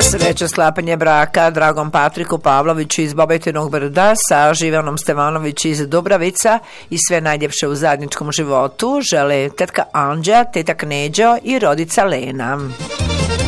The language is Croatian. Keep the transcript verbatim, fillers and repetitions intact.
Sreća sklapanje braka dragom Patriku Pavloviću iz Bobetinog Brda sa Živanom Stevanović iz Dubravica i sve najljepše u zajedničkom životu žele tetka Anđa, tetak Neđo i rodica Lena.